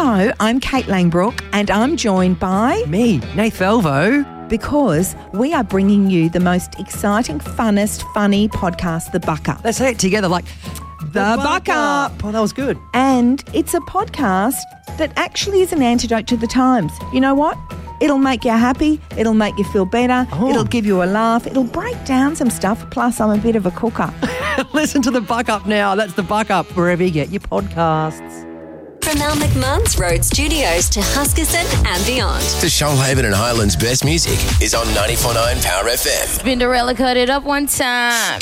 Hello, I'm Kate Langbrook and I'm joined by... Me, Nath Velvo. Because we are bringing you the most exciting, funnest, funny podcast, The Buck Up. Let's say it together like... The Buck Up. Oh, that was good. And it's a podcast that actually is an antidote to the times. You know what? It'll make you happy. It'll make you feel better. Oh. It'll give you a laugh. It'll break down some stuff. Plus, I'm a bit of a cooker. Listen to The Buck Up now. That's The Buck Up, wherever you get your podcasts. From our McMahon's Road studios to Huskisson and beyond. The Shoalhaven and Highlands best music is on 94.9 Power FM. Cinderella cut it up one time.